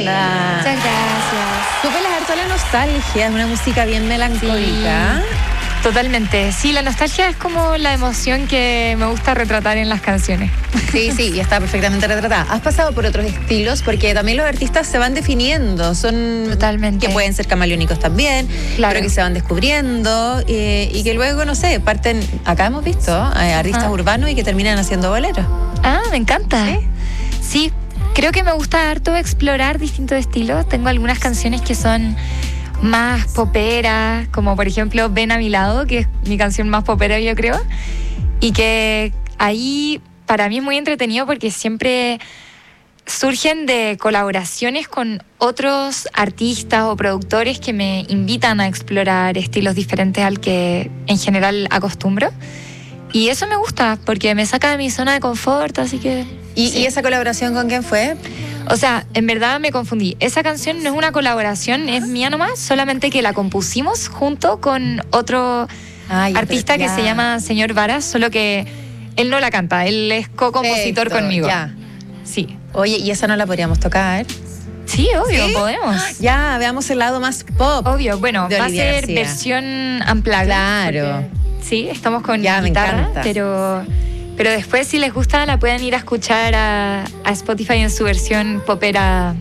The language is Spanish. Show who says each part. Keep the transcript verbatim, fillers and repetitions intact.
Speaker 1: linda.
Speaker 2: Muchas gracias.
Speaker 1: Tú pelas harto la nostalgia, es una música bien melancólica.
Speaker 2: Sí. Totalmente. Sí, la nostalgia es como la emoción que me gusta retratar en las canciones.
Speaker 1: Sí, sí, y está perfectamente retratada. Has pasado por otros estilos porque también los artistas se van definiendo. Son
Speaker 2: Totalmente.
Speaker 1: Que pueden ser camaleónicos también,
Speaker 2: Claro.
Speaker 1: pero que se van descubriendo eh, y que luego, no sé, parten. Acá hemos visto eh, artistas
Speaker 2: Ah.
Speaker 1: urbanos y que terminan haciendo boleros.
Speaker 2: Ah, me encanta.
Speaker 1: ¿Sí?
Speaker 2: Sí, creo que me gusta harto explorar distintos estilos. Tengo algunas canciones que son más poperas, como por ejemplo Ven a mi lado, que es mi canción más popera, yo creo. Y que ahí para mí es muy entretenido porque siempre surgen de colaboraciones con otros artistas o productores que me invitan a explorar estilos diferentes al que en general acostumbro. Y eso me gusta porque me saca de mi zona de confort, así que...
Speaker 1: ¿Y,
Speaker 2: sí.
Speaker 1: ¿Y esa colaboración con quién fue?
Speaker 2: O sea, en verdad me confundí. Esa canción no es una colaboración, es mía nomás, solamente que la compusimos junto con otro
Speaker 1: Ah, ya,
Speaker 2: artista
Speaker 1: pero
Speaker 2: que
Speaker 1: ya.
Speaker 2: se llama Señor Varas, solo que él no la canta, él es co-compositor
Speaker 1: Perfecto,
Speaker 2: conmigo.
Speaker 1: Ya.
Speaker 2: Sí.
Speaker 1: Oye, ¿y esa no la podríamos tocar?
Speaker 2: Sí, obvio,
Speaker 1: ¿Sí?
Speaker 2: podemos.
Speaker 1: Ya, veamos el lado más pop.
Speaker 2: Obvio, bueno,
Speaker 1: de
Speaker 2: va a
Speaker 1: Olivia
Speaker 2: ser
Speaker 1: García.
Speaker 2: versión unplugged.
Speaker 1: Claro.
Speaker 2: porque, sí, estamos con
Speaker 1: Ya, me
Speaker 2: guitarra,
Speaker 1: encanta.
Speaker 2: pero, pero después si les gusta la pueden ir a escuchar a, a Spotify en su versión popera